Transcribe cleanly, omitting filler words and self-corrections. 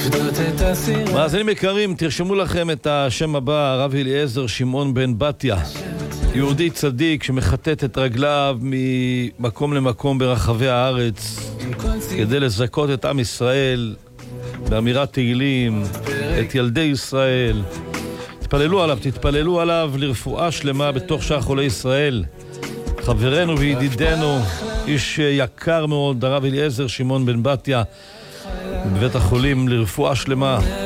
מאזינים יקרים, תרשמו לכם את השם הבא, הרב אליעזר שמעון בן בתיה, יהודי צדיק שמחטט את רגליו ממקום למקום ברחבי הארץ כדי לזכות את עם ישראל באמירת תהילים, את ילדי ישראל. תתפללו עליו לרפואה שלמה בתוך שאר חולי ישראל. חברנו וידידנו, איש יקר מאוד, הרב אליעזר שמעון בן בתיה, בבית החולים, לרפואה שלמה.